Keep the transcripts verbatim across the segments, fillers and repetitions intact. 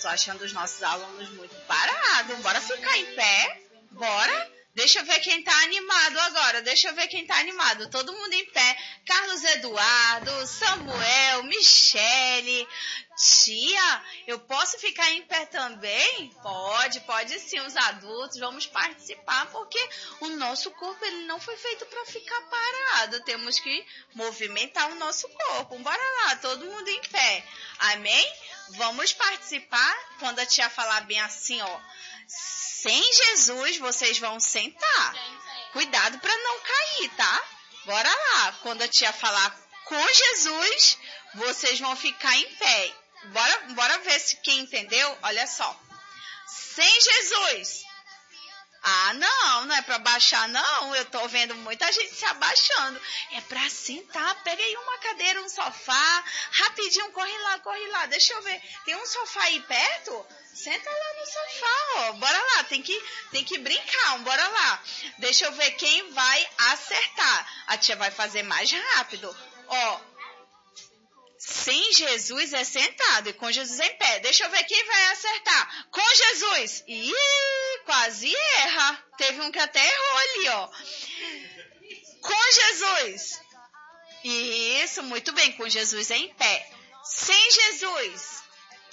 tô achando os nossos alunos muito parados. Bora ficar em pé? Bora? Deixa eu ver quem tá animado agora. Deixa eu ver quem tá animado. Todo mundo em pé. Carlos Eduardo, Samuel, Michele. Tia, eu posso ficar em pé também? Pode, pode sim. Os adultos, vamos participar, porque o nosso corpo ele não foi feito para ficar parado. Temos que movimentar o nosso corpo. Bora lá, todo mundo em pé. Amém? Vamos participar. Quando a tia falar bem assim, ó. Sem Jesus, vocês vão sentar. Cuidado para não cair, tá? Bora lá. Quando a tia falar com Jesus, vocês vão ficar em pé. Bora, bora ver se quem entendeu. Olha só. Sem Jesus. Ah, não, não é para baixar, não. Eu tô vendo muita gente se abaixando. É para sentar. Pega aí uma cadeira, um sofá. Rapidinho, corre lá, corre lá. Deixa eu ver. Tem um sofá aí perto? Senta lá no sofá, ó. Bora lá, tem que, tem que brincar, bora lá. Deixa eu ver quem vai acertar. A tia vai fazer mais rápido. Ó, sem Jesus é sentado e com Jesus é em pé. Deixa eu ver quem vai acertar. Com Jesus. Ih, quase erra. Teve um que até errou ali, ó. Com Jesus. Isso, muito bem, com Jesus é em pé. Sem Jesus.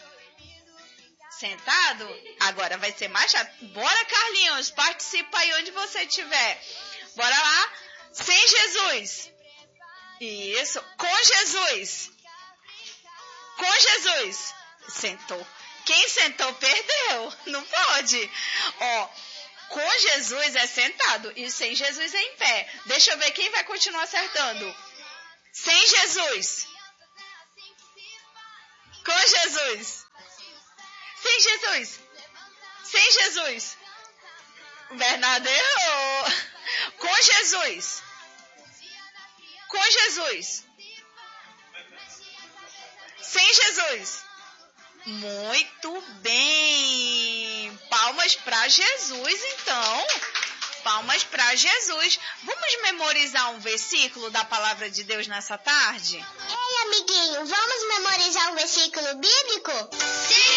Sentado? Agora vai ser mais chato. Bora, Carlinhos, participa aí onde você estiver. Bora lá. Sem Jesus. Isso. Com Jesus. Com Jesus. Sentou. Quem sentou, perdeu. Não pode. Ó, com Jesus é sentado e sem Jesus é em pé. Deixa eu ver quem vai continuar acertando. Sem Jesus. Com Jesus. Sem Jesus. Sem Jesus. O Bernardo errou. Com Jesus. Com Jesus. Sem Jesus. Muito bem. Palmas para Jesus, então. Palmas para Jesus. Vamos memorizar um versículo da palavra de Deus nessa tarde? Ei, amiguinho, vamos memorizar um versículo bíblico? Sim!